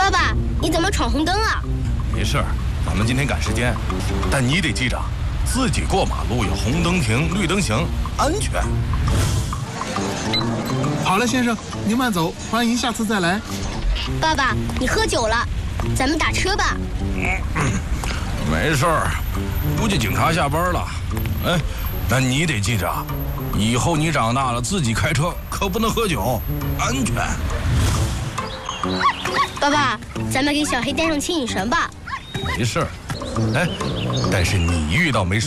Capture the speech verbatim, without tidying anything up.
爸爸，你怎么闯红灯啊？ 没事儿，咱们今天赶时间，但你得记着，自己过马路要红灯停，绿灯行，安全。 好了，先生，您慢走，欢迎下次再来。 爸爸，你喝酒了，咱们打车吧。 嗯，没事儿，估计警察下班了。哎，那你得记着，以后你长大了自己开车可不能喝酒，安全。 爸爸，咱们给小黑带上牵引绳吧。 没事儿，哎，但是你遇到没事